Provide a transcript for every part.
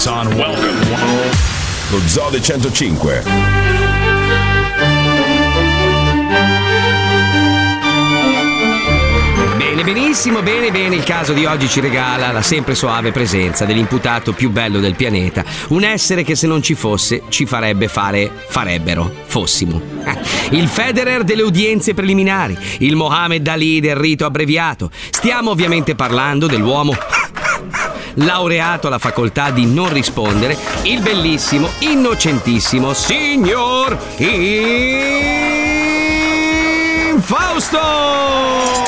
Son, welcome. Lo Zoo del 105. Benissimo, bene, il caso di oggi ci regala la sempre soave presenza dell'imputato più bello del pianeta, un essere che se non ci fosse ci fossimo. Il Federer delle udienze preliminari, il Mohammed Ali del rito abbreviato. Stiamo ovviamente parlando dell'uomo laureato alla facoltà di non rispondere, il bellissimo, innocentissimo signor Fausto!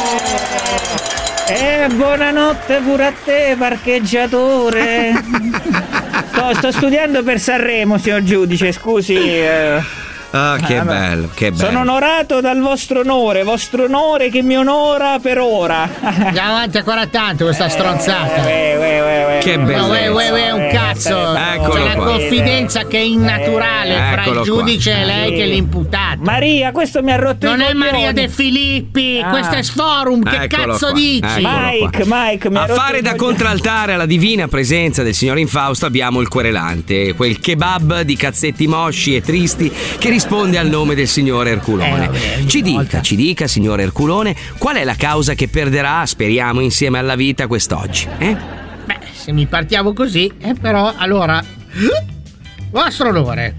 Buonanotte pure a te, parcheggiatore. Sto studiando per Sanremo, signor giudice, scusi. Ah, che bello. Sono onorato dal vostro onore che mi onora per ora. Andiamo avanti ancora tanto questa stronzata. Che bello. Un cazzo. Eccolo C'è una qua. confidenza che è innaturale fra il giudice e lei che è l'imputato. Maria, questo mi ha rotto Non i è coglioni. Maria De Filippi, questo è Sforum. Che Eccolo cazzo qua. dici? Mike, mi ha A rotto fare i da coglioni. contraltare alla divina presenza del signor Infausto abbiamo il querelante, quel kebab di cazzetti mosci e tristi che risponde al nome del signor Erculone. Ci dica, signor Erculone, qual è la causa che perderà, speriamo, insieme alla vita quest'oggi? Beh, se mi partiamo così, però, allora, vostro onore,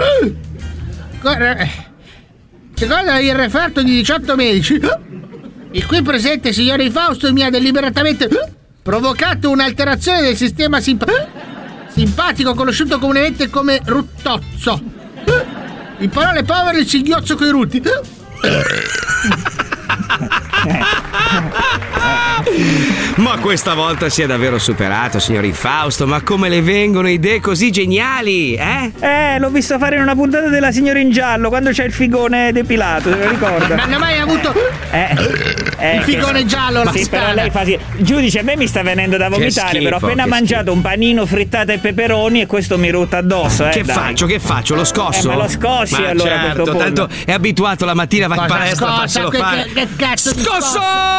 secondo il referto di 18 medici, il qui presente signor Infausto mi ha deliberatamente provocato un'alterazione del sistema simpatico conosciuto comunemente come ruttozzo. In parole povere, il singhiozzo coi rutti. Ma questa volta si è davvero superato, signor Infausto. Ma come le vengono idee così geniali, l'ho visto fare in una puntata della Signora in Giallo, quando c'è il figone depilato, se lo ricorda. Ma non ha mai avuto il figone giallo alla sì, però spalla. lei fa sì. Giudice, a me mi sta venendo da vomitare, schifo, però ho appena che mangiato un panino frittata e peperoni e questo mi rutta addosso. Che dai. faccio? Lo scosso? Ma lo scossi Ma allora, certo, questo pollo. tanto è abituato la mattina, va in Cosa palestra, scossa? faccelo fare. Che cazzo di Scosso!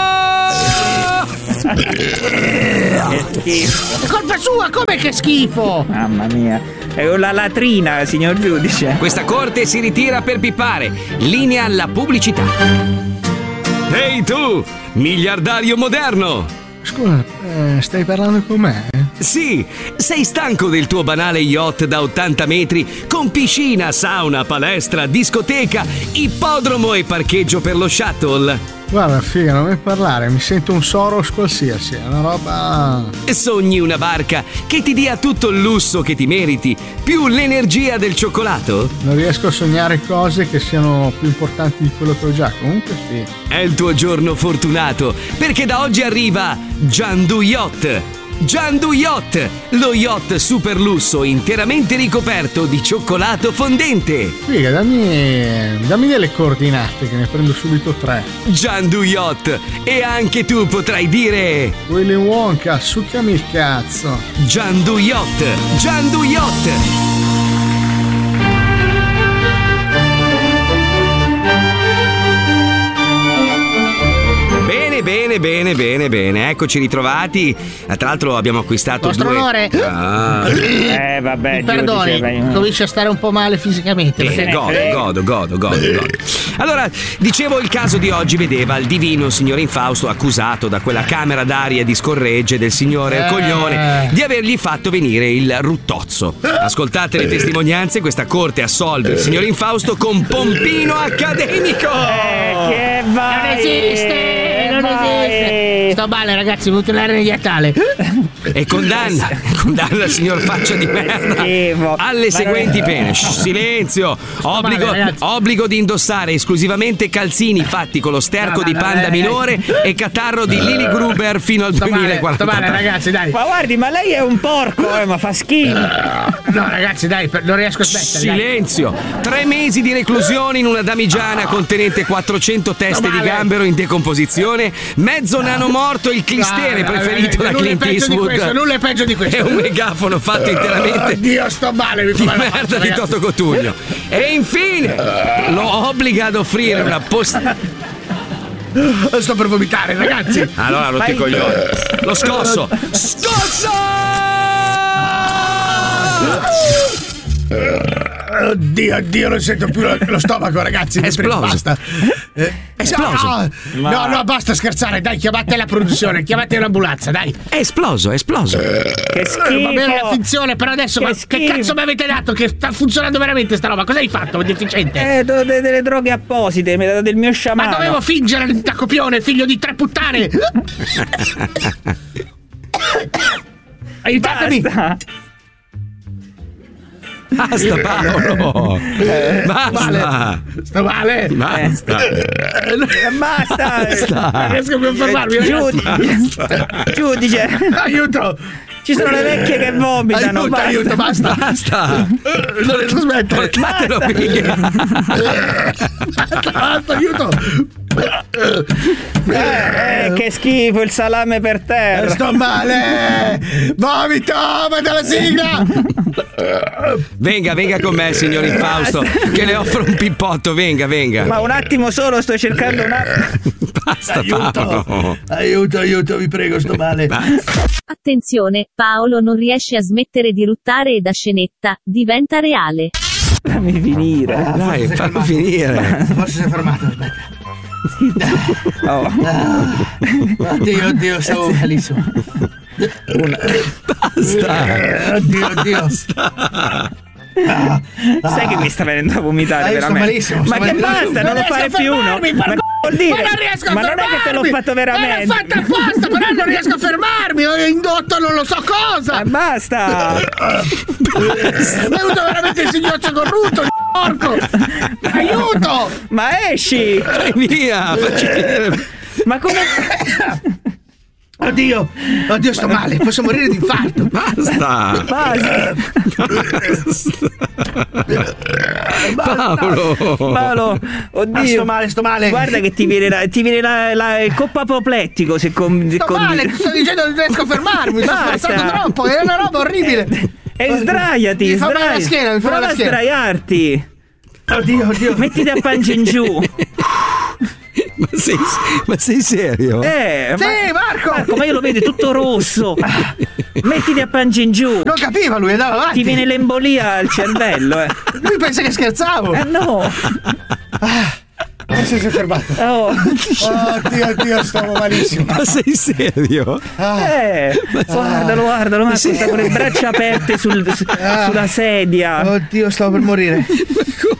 Che schifo. È colpa sua, come che schifo? Mamma mia. È la latrina, signor giudice. Questa corte si ritira per pippare. Linea alla pubblicità. Ehi tu, miliardario moderno! Scusa, stai parlando con me? Sì, sei stanco del tuo banale yacht da 80 metri con piscina, sauna, palestra, discoteca, ippodromo e parcheggio per lo shuttle? Guarda, figa, non mi parlare, mi sento un Soros qualsiasi, è una roba... Sogni una barca che ti dia tutto il lusso che ti meriti, più l'energia del cioccolato? Non riesco a sognare cose che siano più importanti di quello che ho già, comunque sì. È il tuo giorno fortunato, perché da oggi arriva Giandu Yacht. Giandu Yacht, lo yacht super lusso interamente ricoperto di cioccolato fondente. Figa, dammi delle coordinate che ne prendo subito 3. Giandu Yacht, e anche tu potrai dire Willy Wonka, succhiami il cazzo. Giandu Yacht, Giandu Yacht. Bene, eccoci ritrovati. Tra l'altro abbiamo acquistato Vostro due... onore? Vabbè, Mi perdoni, giudice, cominci a stare un po' male fisicamente. Godo. Allora, dicevo, il caso di oggi vedeva il divino signor Infausto accusato da quella camera d'aria di scorregge del signore Coglione di avergli fatto venire il ruttozzo. Ascoltate le testimonianze, questa corte assolve il signor Infausto con pompino accademico. Che vai? Non esiste. Sto male, ragazzi, ho avuto l'area iatale. E condanna il signor faccia di merda alle seguenti pene. Silenzio. Obbligo di indossare esclusivamente calzini fatti con lo sterco di panda minore e catarro di Lily Gruber fino al 2040. Sto male, ragazzi, dai. Ma guardi, ma lei è un porco, ma fa schifo. No, ragazzi, dai, non riesco a smettere. Silenzio. 3 mesi di reclusione in una damigiana contenente 400 teste di gambero in decomposizione, mezzo nano morto, il clistere preferito da Clint Eastwood. Nulla è peggio di questo. È un megafono fatto interamente Oddio, sto male, mi fa di male la merda faccia, di ragazzi. Toto Cotugno. E infine lo obbliga ad offrire una Sto per vomitare, ragazzi. Allora rotti i coglioni. Lo scosso. Oddio, non sento più lo stomaco, ragazzi. È esploso. Basta. esploso. No, basta scherzare, dai, chiamate la produzione, chiamate un'ambulanza, dai. È esploso. Che schifo. Va bene la finzione, però adesso che cazzo mi avete dato? Che sta funzionando veramente sta roba? Cosa hai fatto, deficiente? Delle droghe apposite, mi ha dato del mio sciamano. Ma dovevo fingere da copione, figlio di 3 puttane. Aiutatemi. Basta Paolo. Basta. Sto male. Basta. Basta. Non riesco più a fermarmi. Giudice. Aiuto. Ci sono le vecchie che vomitano. Aiuto, basta. Non riesco a smettere. Portatelo via. Basta, aiuto. Che schifo, il salame per terra. Sto male. Vomito, manda la sigla. Venga con me, signor Infausto, che le offro un pippotto. Venga. Ma un attimo solo, sto cercando un attimo. Basta Paolo. Aiuto, vi prego, sto male. Attenzione, Paolo non riesce a smettere di ruttare e da scenetta diventa reale. Fammi finire. Dai, fallo finire. Forse si è fermato, aspetta. Oh. Oddio, stavo malissimo. Basta. Oddio. Sai che mi sta venendo a vomitare veramente? Sto Ma che basta, non lo fare più uno. Ma che vuol dire? Ma non riesco a fermarmi. Ma non è che te l'ho fatto veramente. Ma l'ho fatto apposta, però non riesco a fermarmi. Ho indotto non lo so cosa. Basta. È venuto veramente il signorcio corrutto, porco. Aiuto. Ma esci. Vai via, facci finire. Ma come? Oddio, sto male, posso morire di infarto. Basta. Paolo, oddio. Sto male. Guarda che ti viene il coppo apoplettico se Sto male, ti sto dicendo che non riesco a fermarmi. Sto scherzando troppo, è una roba orribile. E sdraiati, Mi fa male la schiena, mi fa male la schiena. Prova a sdraiarti. Oddio. Mettiti a pancia in giù. Ma sei serio? Sì, Marco, ma io lo vedo tutto rosso. Mettiti a pancia in giù. non capiva lui, andava avanti. Ti viene l'embolia al cervello, Lui pensa che scherzavo. no. Adesso si è fermato. Oddio, stavo malissimo. Ma sei serio? Guardalo, ma sta con le braccia aperte sulla sedia. Oddio, stavo per morire.